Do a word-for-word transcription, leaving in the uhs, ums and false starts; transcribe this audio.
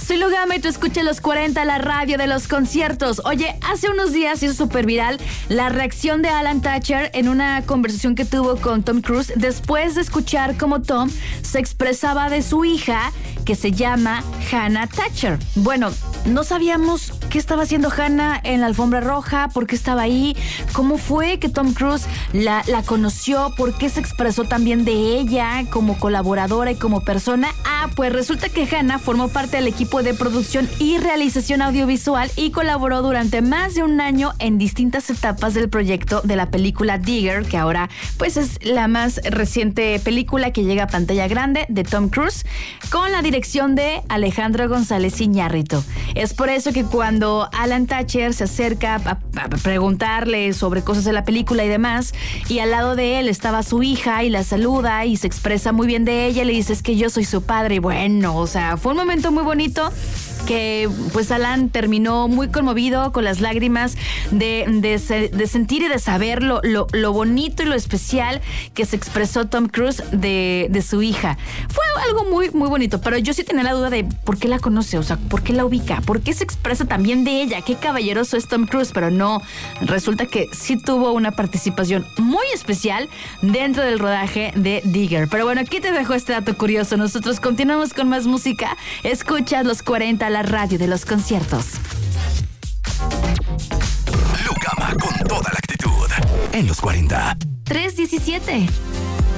Soy Lugama y tú escuchas Los cuarenta, la radio de los conciertos. Oye, hace unos días hizo súper viral la reacción de Alan Thatcher en una conversación que tuvo con Tom Cruise después de escuchar cómo Tom se expresaba de su hija, que se llama Hannah Thatcher. Bueno, no sabíamos qué estaba haciendo Hannah en la alfombra roja, por qué estaba ahí, cómo fue que Tom Cruise la, la conoció, por qué se expresó también de ella como colaboradora y como persona. Ah, pues resulta que Hannah formó parte del equipo de producción y realización audiovisual y colaboró durante más de un año en distintas etapas del proyecto de la película Digger, que ahora pues es la más reciente película que llega a pantalla grande de Tom Cruise, con la dirección de Alejandro González Iñárritu. Es por eso que cuando Alan Thatcher se acerca a, a preguntarle sobre cosas de la película y demás, y al lado de él estaba su hija y la saluda y se expresa muy bien de ella, le dice: es que yo soy su padre. Y bueno, o sea, fue un momento muy bonito que pues Alan terminó muy conmovido, con las lágrimas de, de, de sentir y de saber lo, lo, lo bonito y lo especial que se expresó Tom Cruise de, de su hija. Fue algo muy, muy bonito, pero yo sí tenía la duda de por qué la conoce, o sea, por qué la ubica, por qué se expresa también de ella, qué caballeroso es Tom Cruise, pero no, resulta que sí tuvo una participación muy especial dentro del rodaje de Digger. Pero bueno, aquí te dejo este dato curioso. Nosotros continuamos con más música. Escuchas Los cuarenta, la radio de los conciertos. Lugama con toda la actitud en Los cuarenta. tres diecisiete.